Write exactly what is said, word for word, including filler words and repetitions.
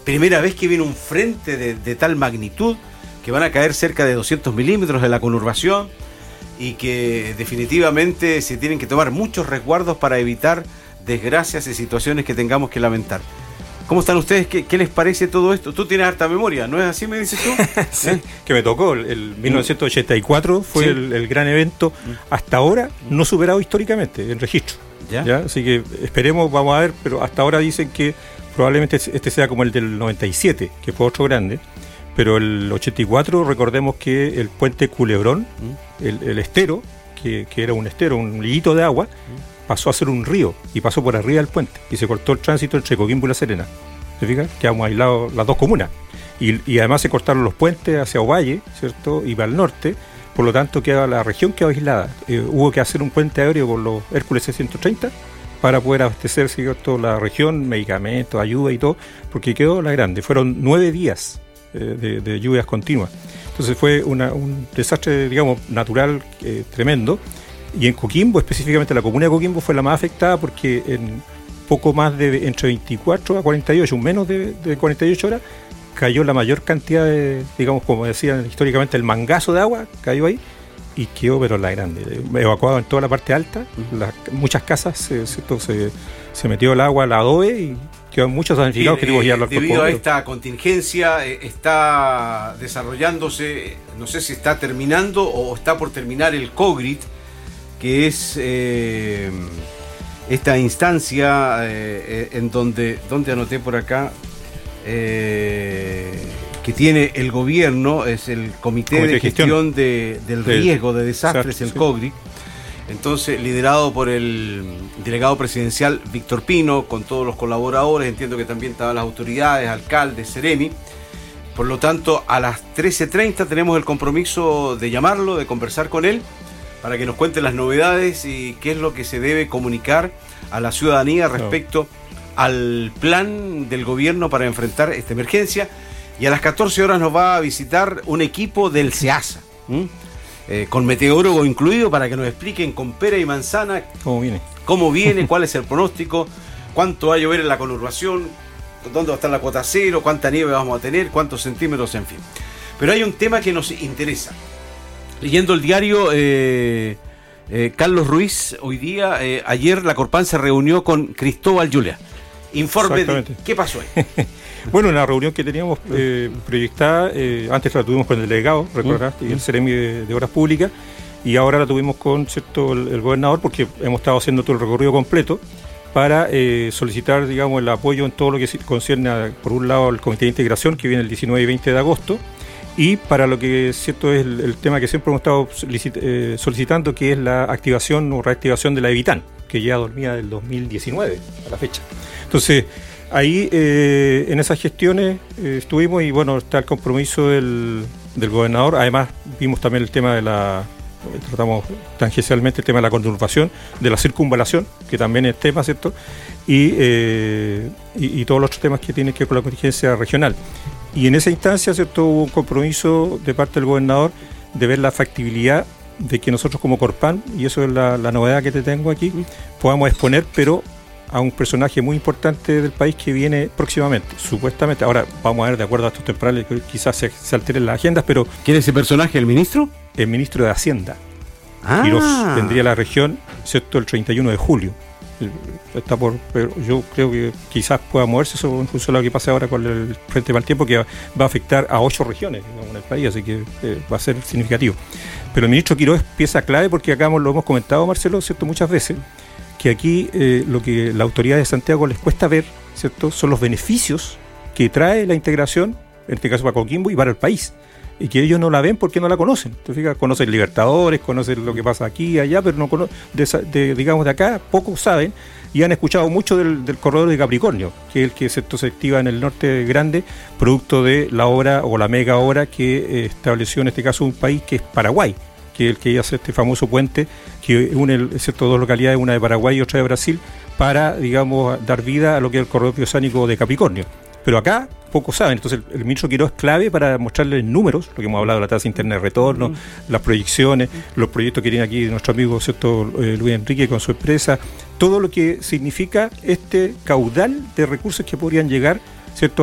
primera vez que viene un frente de, de tal magnitud, que van a caer cerca de doscientos milímetros de la conurbación y que definitivamente se tienen que tomar muchos resguardos para evitar desgracias y situaciones que tengamos que lamentar. ¿Cómo están ustedes? ¿Qué, qué les parece todo esto? Tú tienes harta memoria, ¿no es así, me dices tú? Sí, ¿eh? Que me tocó. El, el mil novecientos ochenta y cuatro fue sí. el, el gran evento, hasta ahora no superado históricamente en registro. ¿Ya? ¿Ya? Así que esperemos, vamos a ver, pero hasta ahora dicen que probablemente este sea como el del noventa y siete, que fue otro grande. Pero el ochenta y cuatro, recordemos que el puente Culebrón, mm. el, el estero, que, que era un estero, un hillito de agua, mm. pasó a ser un río y pasó por arriba del puente y se cortó el tránsito entre Coquimbo y La Serena. ¿Se fijan? Quedamos aislados las dos comunas. Y, y además se cortaron los puentes hacia Ovalle, ¿cierto? Y para el norte, por lo tanto queda la región quedó aislada. Eh, hubo que hacer un puente aéreo con los Hércules seiscientos treinta para poder abastecer, ¿cierto?, la región, medicamentos, ayuda y todo, porque quedó la grande. Fueron nueve días De, de lluvias continuas. Entonces fue una, un desastre, digamos, natural eh, tremendo. Y en Coquimbo, específicamente la comuna de Coquimbo, fue la más afectada porque en poco más de entre veinticuatro a cuarenta y ocho, menos de, de cuarenta y ocho horas, cayó la mayor cantidad de, digamos, como decían históricamente, el mangazo de agua cayó ahí y quedó, pero la grande, evacuado en toda la parte alta. Uh-huh. Las, muchas casas se, se, se, se metió el agua, la adobe y quedan muchos damnificados que tuvimos que ir a hablar. Debido a esta contingencia, eh, está desarrollándose, no sé si está terminando o está por terminar el COGRIT, que es eh, esta instancia eh, en donde, donde anoté por acá, eh, que tiene el gobierno, es el Comité, Comité de Gestión, gestión de, del de, Riesgo de Desastres, el sí. COGRIT. Entonces, liderado por el delegado presidencial Víctor Pino, con todos los colaboradores, entiendo que también estaban las autoridades, alcaldes, Seremi. Por lo tanto, a las trece treinta tenemos el compromiso de llamarlo, de conversar con él, para que nos cuente las novedades y qué es lo que se debe comunicar a la ciudadanía respecto no. al plan del gobierno para enfrentar esta emergencia. Y a las catorce horas nos va a visitar un equipo del SEASA. ¿Mm? Eh, con meteorólogo incluido, para que nos expliquen con pera y manzana cómo viene, cómo viene, cuál es el pronóstico, cuánto va a llover en la conurbación, dónde va a estar la cuota cero, cuánta nieve vamos a tener, cuántos centímetros, en fin. Pero hay un tema que nos interesa. Leyendo el diario, eh, eh, Carlos Ruiz, hoy día, eh, ayer la Corpan se reunió con Cristóbal Yulia. Informe de qué pasó ahí. Bueno, en la reunión que teníamos eh, proyectada, eh, antes la tuvimos con el delegado, recordaste, y el Seremi de, de Obras Públicas, y ahora la tuvimos con, ¿cierto?, el, el gobernador, porque hemos estado haciendo todo el recorrido completo para eh, solicitar, digamos, el apoyo en todo lo que concierne a, por un lado, al Comité de Integración, que viene el diecinueve y veinte de agosto, y para lo que cierto es el, el tema que siempre hemos estado solicit, eh, solicitando, que es la activación o reactivación de la Evitán, que ya dormía del dos mil diecinueve a la fecha. Entonces, ahí eh, en esas gestiones eh, estuvimos y bueno, está el compromiso del, del gobernador. Además, vimos también el tema de la, tratamos tangencialmente el tema de la conurbación, de la circunvalación, que también es tema, ¿cierto? Y, eh, y, y todos los otros temas que tienen que ver con la contingencia regional. Y en esa instancia, ¿cierto?, hubo un compromiso de parte del gobernador de ver la factibilidad de que nosotros como Corpan, y eso es la, la novedad que te tengo aquí, podamos exponer, pero a un personaje muy importante del país que viene próximamente, supuestamente. Ahora vamos a ver, de acuerdo a estos temporales, que quizás se, se alteren las agendas, pero... ¿Quién es ese personaje, el ministro? El ministro de Hacienda. Ah. Quirós vendría a la región, ¿cierto?, el treinta y uno de julio. Está por, pero yo creo que quizás pueda moverse eso en función de lo que pase ahora con el Frente Mal Tiempo, que va a afectar a ocho regiones, digamos, en el país, así que eh, va a ser significativo. Pero el ministro Quirós es pieza clave porque acá lo hemos comentado, Marcelo, ¿cierto?, muchas veces, que aquí eh, lo que la autoridad de Santiago les cuesta ver, ¿cierto?, son los beneficios que trae la integración, en este caso para Coquimbo y para el país, y que ellos no la ven porque no la conocen. Te fijas, conocen Libertadores, conocen lo que pasa aquí y allá, pero no conocen, de, de, digamos de acá, pocos saben, y han escuchado mucho del, del corredor de Capricornio, que es el que ¿cierto?, se activa en el norte grande, producto de la obra o la mega obra que eh, estableció en este caso un país que es Paraguay, que es el que hace este famoso puente que une, ¿cierto?, dos localidades, una de Paraguay y otra de Brasil, para, digamos, dar vida a lo que es el corredor bioceánico de Capricornio. Pero acá pocos saben, entonces el, el ministro Quirós es clave para mostrarles números, lo que hemos hablado de la tasa interna de retorno, mm. las proyecciones, los proyectos que tiene aquí nuestro amigo, ¿cierto?, eh, Luis Enrique con su empresa, todo lo que significa este caudal de recursos que podrían llegar, ¿cierto?,